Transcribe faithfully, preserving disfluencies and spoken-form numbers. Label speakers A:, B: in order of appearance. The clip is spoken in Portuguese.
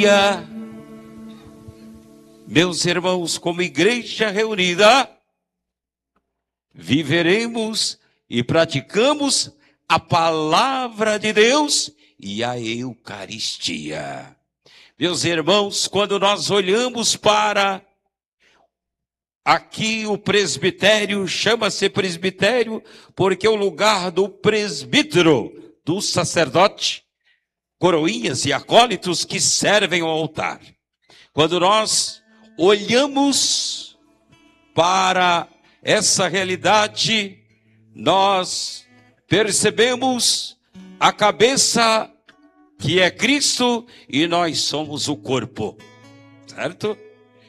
A: Meus irmãos, como igreja reunida, viveremos e praticamos a palavra de Deus e a Eucaristia. Meus irmãos, quando nós olhamos para aqui o presbitério, chama-se presbitério porque é o lugar do presbítero, do sacerdote, coroinhas e acólitos que servem ao altar. Quando nós olhamos para essa realidade, nós percebemos a cabeça que é Cristo e nós somos o corpo, certo?